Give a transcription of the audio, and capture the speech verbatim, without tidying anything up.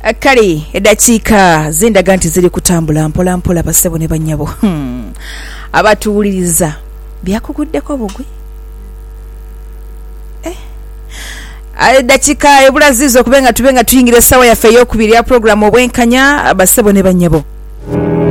kale eddakiika zindaga nti ziri kutambula mpola mpola basebo ne bannyabo hmm. abatuwuliriza byakuguddeko bugwe eh. eddakiika ebulazizo okubenga tubenga tuyingira essaawa yaffe ey'okubiri ya programu obwenkanya basebo ne bannyabo